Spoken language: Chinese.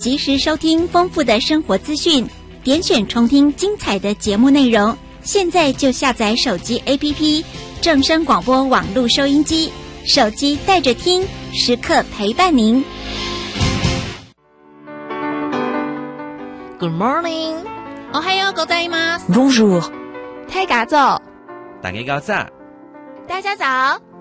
及时收听丰富的生活资讯，点选重听精彩的节目内容。现在就下载手机 APP 正声广播网络收音机，手机带着听，时刻陪伴您。 Good morning， おはようございます。 Bonjour， 太嘎早， 大家早。 大家早。